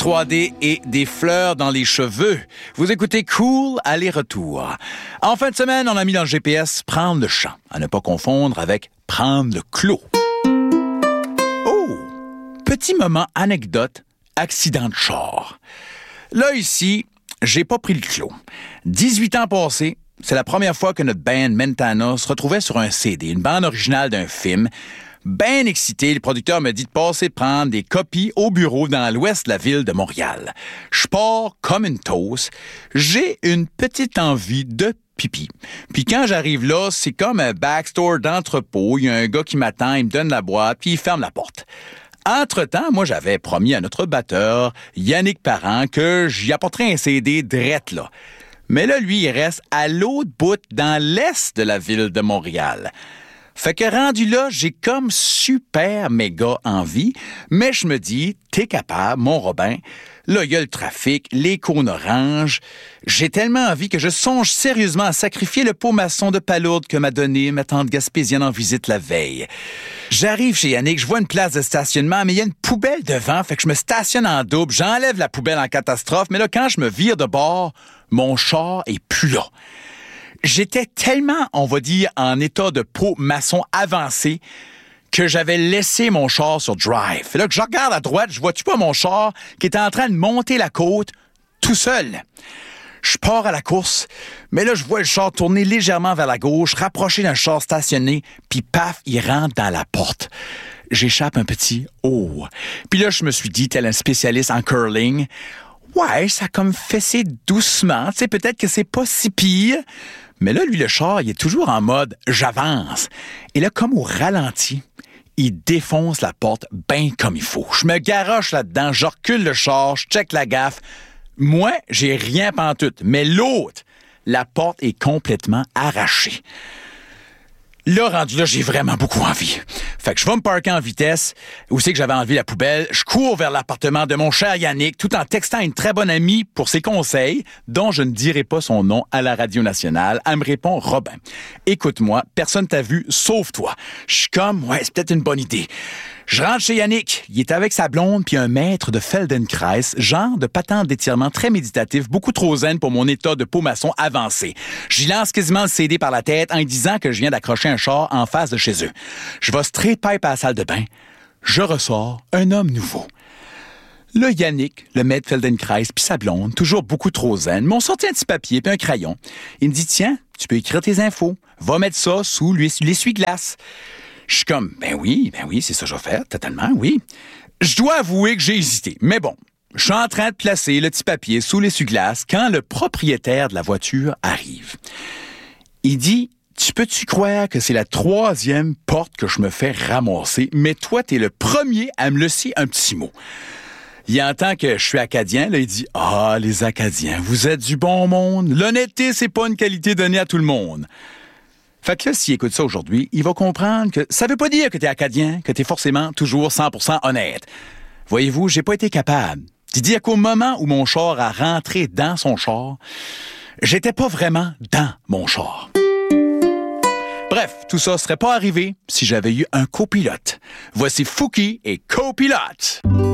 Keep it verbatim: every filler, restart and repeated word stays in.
trois D et des fleurs dans les cheveux. Vous écoutez Cool aller-retour. En fin de semaine, on a mis dans le G P S prendre le champ, à ne pas confondre avec prendre le clos. Oh! Petit moment anecdote, accident de char. Là, ici, j'ai pas pris le clos. dix-huit ans passés, c'est la première fois que notre band Mentana se retrouvait sur un C D, une bande originale d'un film. Ben excité, le producteur me dit de passer prendre des copies au bureau dans l'ouest de la ville de Montréal. Je pars comme une toast. J'ai une petite envie de pipi. Puis quand j'arrive là, c'est comme un backstore d'entrepôt. Il y a un gars qui m'attend, il me donne la boîte, puis il ferme la porte. Entre-temps, moi, j'avais promis à notre batteur, Yannick Parent, que j'y apporterais un C D drette là. Mais là, lui, il reste à l'autre bout, dans l'est de la ville de Montréal. Fait que rendu là, j'ai comme super méga envie, mais je me dis, t'es capable, mon Robin. Là, il y a le trafic, les cônes oranges. J'ai tellement envie que je songe sérieusement à sacrifier le pot maçon de palourde que m'a donné ma tante Gaspésienne en visite la veille. J'arrive chez Yannick, je vois une place de stationnement, mais il y a une poubelle devant, fait que je me stationne en double, j'enlève la poubelle en catastrophe, mais là, quand je me vire de bord, mon char est plus là. J'étais tellement, on va dire, en état de pot maçon avancé que j'avais laissé mon char sur drive. Et là que je regarde à droite, je vois-tu pas mon char qui était en train de monter la côte tout seul. Je pars à la course, mais là, je vois le char tourner légèrement vers la gauche, rapprocher d'un char stationné, puis paf, il rentre dans la porte. J'échappe un petit « oh ». Puis là, je me suis dit, tel un spécialiste en curling, ouais, ça a comme fessé doucement, tu sais, peut-être que c'est pas si pire. Mais là, lui, le char, il est toujours en mode « j'avance ». Et là, comme au ralenti, il défonce la porte bien comme il faut. Je me garoche là-dedans, je recule le char, je check la gaffe. Moi, j'ai rien pantoute. Mais l'autre, la porte est complètement arrachée. Là, rendu là, j'ai vraiment beaucoup envie. Fait que je vais me parker en vitesse. Où c'est que j'avais enlevé la poubelle? Je cours vers l'appartement de mon cher Yannick, tout en textant une très bonne amie pour ses conseils, dont je ne dirai pas son nom à la radio nationale. Elle me répond, Robin, écoute-moi, personne t'a vu, sauf toi. Je suis comme, ouais, c'est peut-être une bonne idée. Je rentre chez Yannick. Il est avec sa blonde puis un maître de Feldenkrais, genre de patente d'étirement très méditatif, beaucoup trop zen pour mon état de peau maçon avancé. J'y lance quasiment le C D par la tête en lui disant que je viens d'accrocher un char en face de chez eux. Je vais straight pipe à la salle de bain. Je ressors un homme nouveau. Là, Yannick, le maître Feldenkrais puis sa blonde, toujours beaucoup trop zen, m'ont sorti un petit papier puis un crayon. Il me dit, tiens, tu peux écrire tes infos. Va mettre ça sous l'essuie-glace. Je suis comme, ben oui, ben oui, c'est ça que je vais faire, totalement, oui. Je dois avouer que j'ai hésité, mais bon, je suis en train de placer le petit papier sous l'essuie-glace quand le propriétaire de la voiture arrive. Il dit, tu peux-tu croire que c'est la troisième porte que je me fais ramasser, mais toi, t'es le premier à me laisser un petit mot. Il entend que je suis acadien, là, il dit, ah, les Acadiens, vous êtes du bon monde. L'honnêteté, c'est pas une qualité donnée à tout le monde. Fait que là, s'il écoute ça aujourd'hui, il va comprendre que ça veut pas dire que t'es acadien, que t'es forcément toujours cent pour cent honnête. Voyez-vous, j'ai pas été capable. Tu dis qu'au moment où mon char a rentré dans son char, j'étais pas vraiment dans mon char. Bref, tout ça serait pas arrivé si j'avais eu un copilote. Voici Fouki et Copilote.